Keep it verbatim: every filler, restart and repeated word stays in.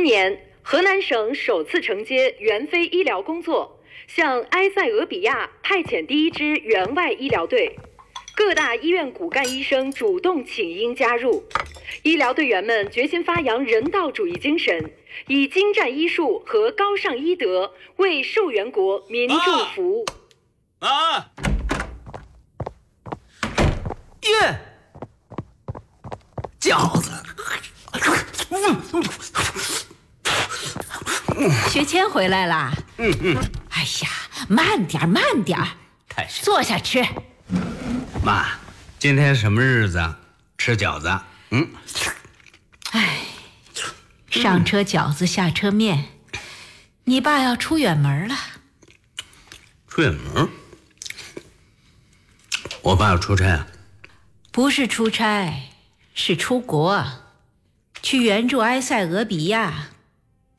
年，河南省首次承接援非医疗工作，向埃塞俄比亚派遣第一支援外医疗队。各大医院骨干医生主动请缨加入，医疗队员们决心发扬人道主义精神，以精湛医术和高尚医德为受援国民众服务。 啊！ 耶！饺子。 学谦回来啦。 嗯嗯。 哎呀，慢点慢点， 太是。 坐下吃。 妈，今天什么日子？吃饺子。嗯。 哎，上车饺子下车面，你爸要出远门了。 出远门？我爸要出差啊？ 不是出差，是出国，去援助埃塞俄比亚。